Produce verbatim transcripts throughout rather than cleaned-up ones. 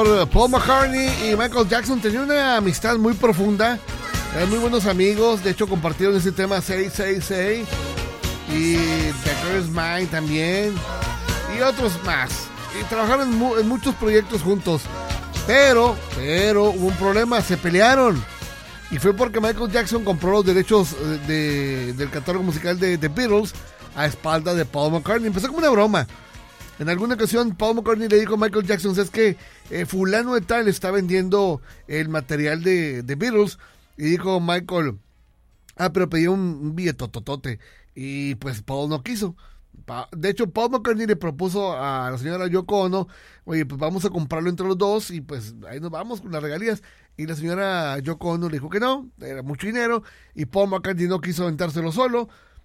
Paul McCartney y Michael Jackson tenían una amistad muy profunda, eran muy buenos amigos, de hecho compartieron ese tema Say, Say, Say y The Girl Is Mine también y otros más, y trabajaron en, mu- en muchos proyectos juntos, pero, pero hubo un problema, se pelearon y fue porque Michael Jackson compró los derechos de, del catálogo musical de The Beatles a espaldas de Paul McCartney. Empezó como una broma. En alguna ocasión Paul McCartney le dijo a Michael Jackson, es que eh, fulano de tal está vendiendo el material de, de Beatles, y dijo Michael, ah, pero pedía un, un billetototote, y pues Paul no quiso. Pa- de hecho, Paul McCartney le propuso a la señora Yoko Ono, oye, pues vamos a comprarlo entre los dos, y pues ahí nos vamos con las regalías, y la señora Yoko Ono le dijo que no, era mucho dinero, y Paul McCartney no quiso aventárselo solo.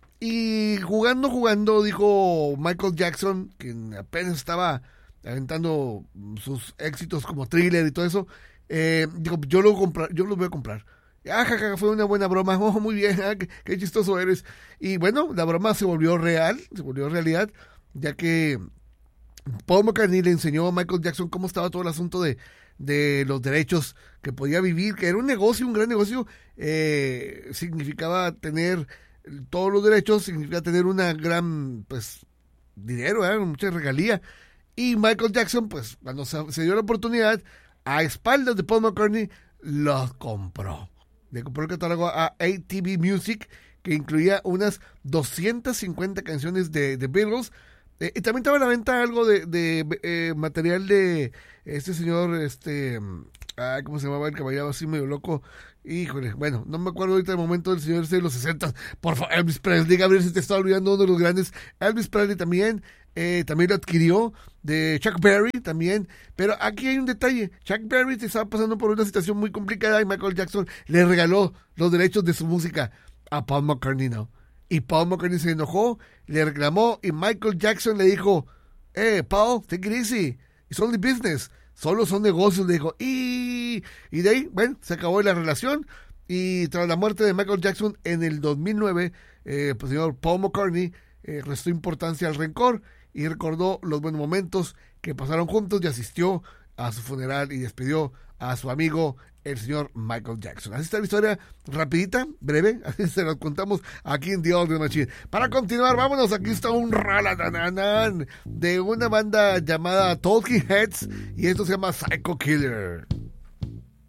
Y jugando, jugando, dijo Michael Jackson, que apenas estaba aventando sus éxitos como Thriller y todo eso, eh, dijo, yo lo comprar, yo los voy a comprar. Ah, jaja, fue una buena broma, oh, muy bien, ah, qué, qué chistoso eres. Y bueno, la broma se volvió real, se volvió realidad, ya que Paul McCartney le enseñó a Michael Jackson cómo estaba todo el asunto de, de los derechos que podía vivir, que era un negocio, un gran negocio, eh, significaba tener todos los derechos, significa tener una gran, pues, dinero, ¿eh? Mucha regalía. Y Michael Jackson, pues, cuando se, se dio la oportunidad, a espaldas de Paul McCartney, los compró. Le compró el catálogo a A T V Music, que incluía unas doscientas cincuenta canciones de, de Beatles. Eh, y también estaba a la venta algo de, de eh, material de este señor, este, ah, ¿cómo se llamaba el caballero así medio loco? Híjole, bueno, no me acuerdo ahorita del momento del señor de los sesenta. Por favor, Elvis Presley, Gabriel, si te está olvidando uno de los grandes. Elvis Presley también, eh, también lo adquirió, de Chuck Berry también. Pero aquí hay un detalle, Chuck Berry estaba pasando por una situación muy complicada y Michael Jackson le regaló los derechos de su música a Paul McCartney, ¿no? Y Paul McCartney se enojó, le reclamó y Michael Jackson le dijo, eh, Paul, take it easy, it's only business, solo son negocios, le dijo, y, y de ahí, bueno, se acabó la relación, y tras la muerte de Michael Jackson en el dos mil nueve, eh, pues el señor Paul McCartney eh, restó importancia al rencor y recordó los buenos momentos que pasaron juntos y asistió a su funeral y despidió a su amigo el señor Michael Jackson. Así está la historia, rapidita, breve, así se la contamos aquí en The Audio Machine. Para continuar, vámonos, aquí está un raladananán de una banda llamada Talking Heads y esto se llama Psycho Killer.